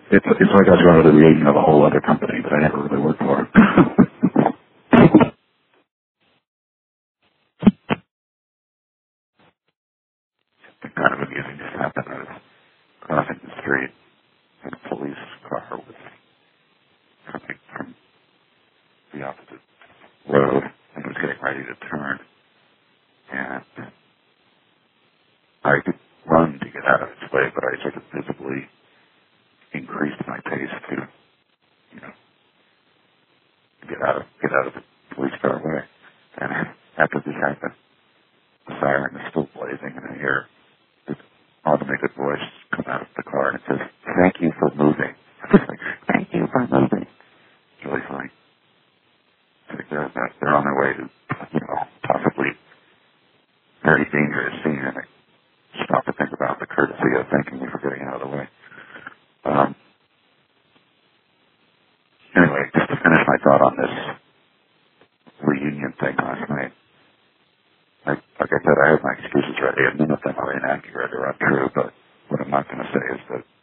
It's like I was going to the meeting of a whole other company that I never really worked for. It kind of amusing just happened. I was crossing the street and a police car was coming from the opposite road and was getting ready to turn. And I could run to get out of its way, but I sort of visibly increased my pace to, you know, get out of the police car way. And after this happened, the siren is still blazing, and I hear this automated voice come out of the car, and it says, "Thank you for moving." Thank you for moving. It's really funny. It's like they're on their way to, you know, possibly very dangerous scene, and they stop to think about the courtesy of thanking you for getting out of the way. Anyway, just to finish my thought on this reunion thing last night, like I said, I have my excuses ready, and none of them are inaccurate or untrue, but what I'm not going to say is that